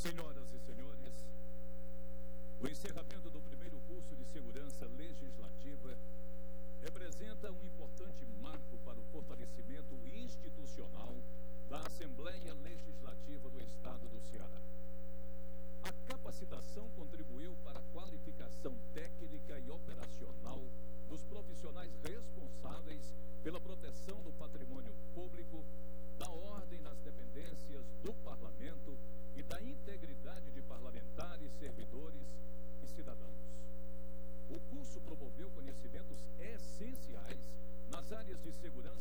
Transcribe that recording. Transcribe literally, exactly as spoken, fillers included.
Senhoras e senhores, o encerramento do primeiro curso de segurança legislativa representa um importante marco